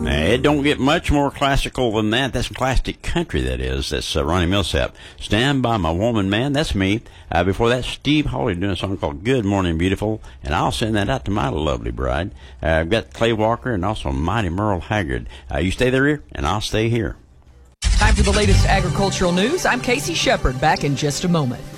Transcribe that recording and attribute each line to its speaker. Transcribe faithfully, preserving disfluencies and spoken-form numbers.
Speaker 1: It don't get much more classical than that. That's classic country, that is. That's uh, Ronnie Millsap. Stand By My Woman, Man. That's me. Uh, before that, Steve Hawley doing a song called Good Morning Beautiful, and I'll send that out to my lovely bride. Uh, I've got Clay Walker and also Mighty Merle Haggard. Uh, you stay there, and I'll stay here.
Speaker 2: Time for the latest agricultural news. I'm Casey Shepard, back in just a moment.